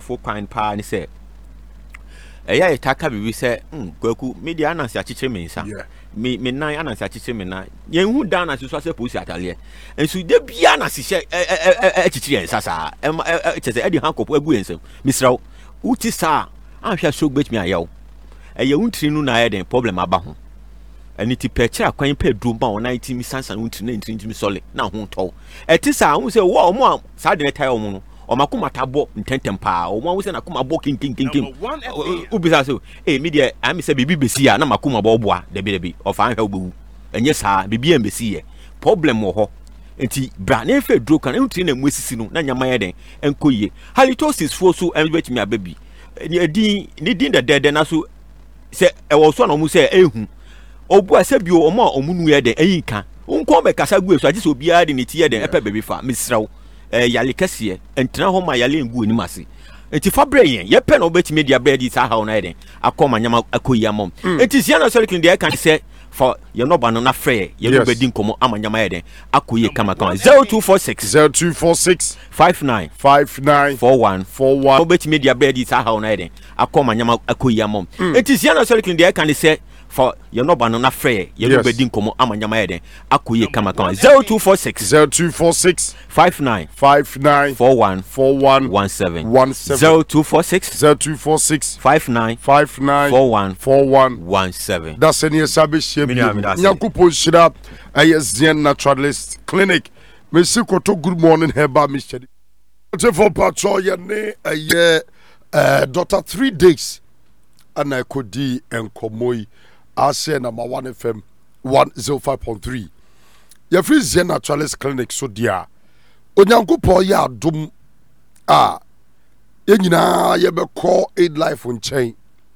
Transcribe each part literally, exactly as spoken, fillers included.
full kind pa ni say eya etaka bibi say mm kwaku media anansi achiche me nsa me me nan anansi achiche me nan yen hu dan na so say police atale ensu de bia na sihye achiche nsa sa e chese e di hankopo agu ensem misrawo uti sa anhwa so gbetmi ayew eye untri nu na eden problem aba ho ani ti pechira kwan pe drumba on nineteen sansan untri na untri sole na ho to e ti sa hu say wo mo sa de netai o mu no o makuma tabo ntentem pa o mo wo say na kuma bo king king king king ubisa so eh media am say bibi besi ya na makuma bo boa de bi de bi of an hwe bu enye sa bibi embesi ye problem wo ho enti bra na fe dro kan untri na mwesisi no na nyama ye den enkoye halitosis fo so embetimi ababi ni din ni din de de na so se e wo so na mu say ehu obu ase bio o ma omunu ye den eyinka unko be kasa gu eso agise obi ade ne ti ye den epe baby fa misrawo eh yale kase entra ho ma yale ngu oni mase enti fabre yen ye pe na obetimi dia bread sa ha ona den akoma nyama akoyi amom enti sia na so kin de kan say for you no ba no na frɛ ye no bedi nkomo amanyama ye den akoyi kama kama zero two four six zero two four six five nine five nine four one four one obetimi dia bread sa ha ona den akoma nyama akoyi amom enti sia na so kin de kan say for you no ba no na frɛ ye no bedi nkomo amanyama ye den akoyi kama kama zero two four six zero two four six five nine five nine four one four one one seven one seven zero two four six zero two four six five nine five nine four one four one one seven. That's any sabe shame. Nyakupo shira ayesien naturalist clinic. Merci koto good morning heba Mister For patrol ye ne aye uh doctor three days and I could di enkomoi ase number one F M one oh five point three. Ye free zen naturalist clinic so dia. Onyankupo ye adum ah ye nyina ye be call aid life nchen.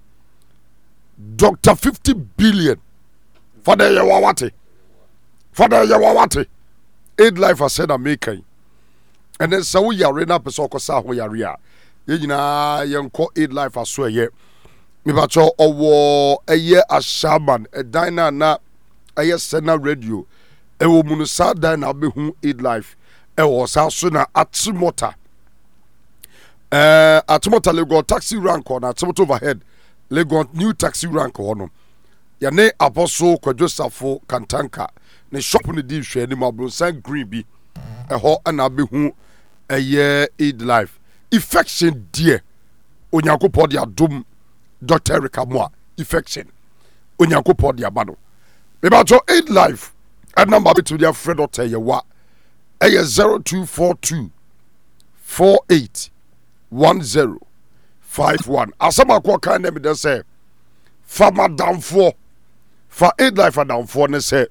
Doctor fifty billion for the yawawate for the yawawate aid life has said American and then so we are in up so kosa ho yare a ye nyina ye nko aid life aso ye me ba cho owo eye ashaman e dina na eye sena radio e wo mu no sa dina be hu aid life e wo sa so na atimota eh atimota lego taxi rank on atimota overhead Legon new taxi rank hono ya ne apostle kwadwosafo kantanka ne shop ne di hwe ni mabronsan green bi eho ana behu eye aid life infection die onyankopɔ de adom Doctor Erica Moa infection onyankopɔ de abado me ba to aid life and number be to their friend doctor ye wa eye zero two four two four eight one zero five one. Asama kwa kan dem de say fa madam for fa aid life madam for ne say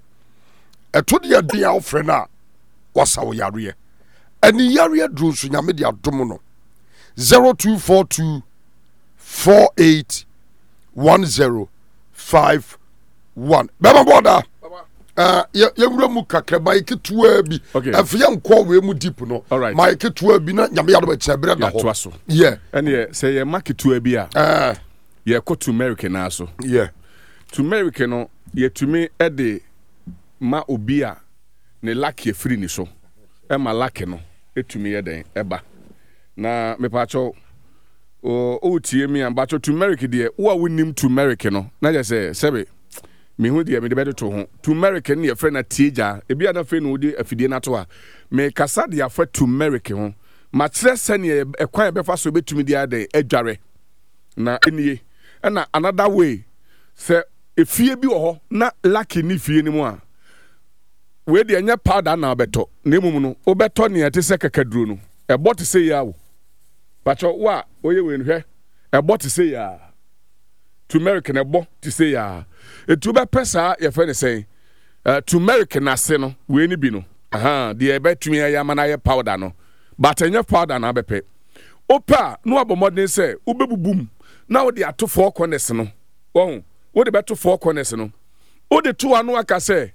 eto de ade ya ofre na wasa wo yare ani yare dru so nyame de adom no zero two four two four eight one zero five one. Baba boda Uh, ye wura mu kakra ba iketua bi afia nko we mu deep no ma iketua bi na nyame ya do che bre da ho yeah ene say ye marketua bi a eh ye ko to America na so yeah to America no ye tumi e de ma obi a ne lucky free ni so e ma lucky no etumi ye den eba na me pa cho o o tie mi am ba cho to America de wo a wonim to America no na je say sebe me hu de me de bedo to ho turmeric ne ye friend na tieja e bia na friend no de afidie na to a me kasa de afa turmeric ho ma kire sane e kwan e befa so betumi de ade adware na enie na another way se efie bi wo ho na lucky ni fie ni mu a we de anya powder na beto na emum no obeto ne ate se kakaduro no e bot se ya wo pacho wa oye we nhwe e bot se ya turmeric na bo ti se ya etu be pesa ye fe ne say uh, turmeric na se no we ni bi no aha de e betumi ya mana ye powder no but anya powder na bepe opa no abomodin say ubebubum na wo de ato four corners no won wo de beto four corners no wo de to anu aka say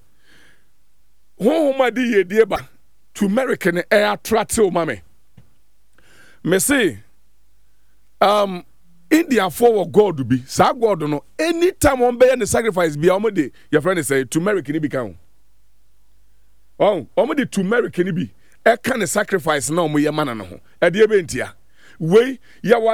honhoma de ye die ba turmeric ne e attract o mame me say um India for God be sa God no anytime on be the sacrifice be omode your friend say turmeric ni bi kan oh omode turmeric ni bi e kan sacrifice na omo ye mana no ho e de be ntia we ya